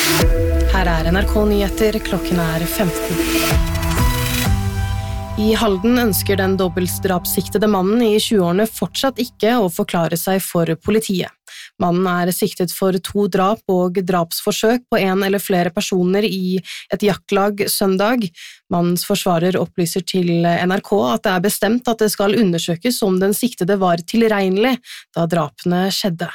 Her NRK Nyheter, klokken 15. I Halden ønsker den dobbeltdrapssiktede mannen i 20-årene fortsatt ikke å forklare seg for politiet. Mannen siktet for 2 drap og drapsforsøk på 1 eller flere personer i et jaktlag søndag. Mannens forsvarer opplyser til NRK at det bestemt at det skal undersøkes om den siktede var tilregnelig da drapene skjedde.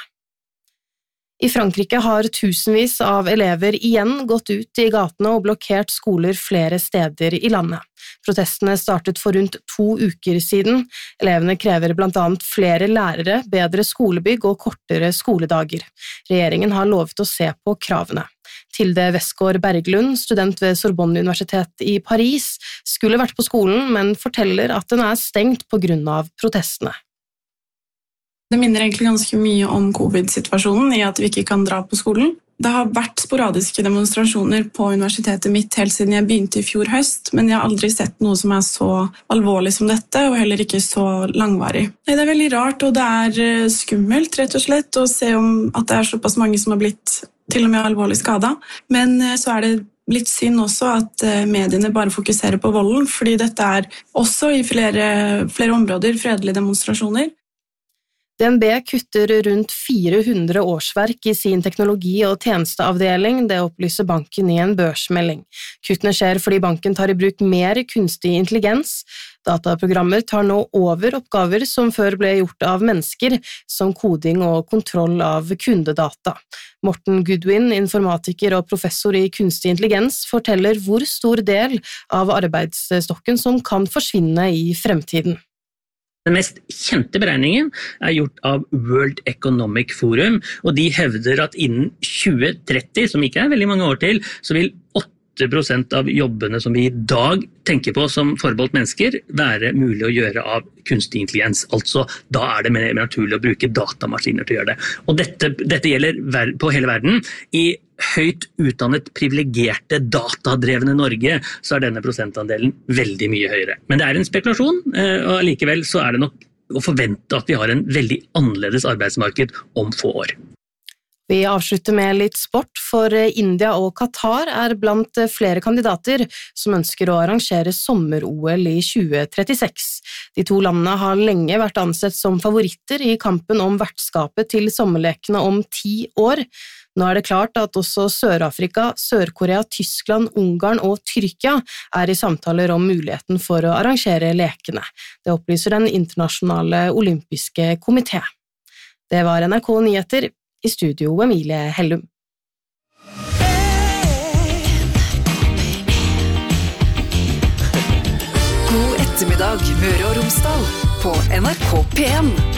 I Frankrike har tusenvis av elever igjen gått ut i gatene og blokkert skoler flere steder i landet. Protestene startet for rundt 2 uker siden. Elevene krever blant annet flere lærere, bedre skolebygg og kortere skoledager. Regjeringen har lovet å se på kravene. Tilde Westgård Berglund, student ved Sorbonne Universitet i Paris, skulle vært på skolen, men forteller at den stengt på grunn av protestene. Det minner egentlig ganske mye om covid-situasjonen i at vi ikke kan dra på skolen. Det har vært sporadiske demonstrasjoner på universitetet mitt helt siden jeg begynte i fjor høst, men jeg har aldri sett noe som så alvorlig som dette, og heller ikke så langvarig. Det veldig rart, og det skummelt, rett og slett, å se om at det såpass mange som har blitt til og med alvorlig skadet. Men så det litt synd også at mediene bare fokuserer på volden, fordi dette også i flere områder fredelige demonstrasjoner. DNB kutter rundt 400 årsverk i sin teknologi- og tjenesteavdeling, det opplyser banken i en børsmelding. Kuttene skjer fordi banken tar i bruk mer kunstig intelligens. Dataprogrammer tar nå over oppgaver som før ble gjort av mennesker, som koding og kontroll av kundedata. Morten Goodwin, informatiker og professor i kunstig intelligens, forteller hvor stor del av arbeidsstokken som kan forsvinne i fremtiden. Den mest kjente beregningen gjort av World Economic Forum, og de hevder at innen 2030, som ikke veldig mange år til, så vil 8% av jobbene som vi i dag tenker på som forbeholdt mennesker, være mulig å gjøre av kunstig intelligens. Altså, da det mer naturlig å bruke datamaskiner til å gjøre det. Og dette gjelder på hele verden. I høyt utdannet, privilegerte, datadrevne Norge, så denne prosentandelen veldig mye høyere. Men det en spekulasjon, og likevel så det nok å forvente at vi har en veldig annerledes arbeidsmarked om få år. Vi avslutter med litt sport, for India og Qatar blant flere kandidater som ønsker å arrangere sommer-OL i 2036. De 2 landene har lenge vært ansett som favoritter i kampen om vertskapet til sommerlekene om 10 år. Nå det klart at også Sør-Afrika, Sør-Korea, Tyskland, Ungarn og Tyrkia i samtaler om muligheten for å arrangere lekene. Det opplyser den internasjonale olympiske komité. Det var NRK Nyheter. I studio Emilie Hellum. God ettermiddag, Møre og Romsdal, på NRK P1.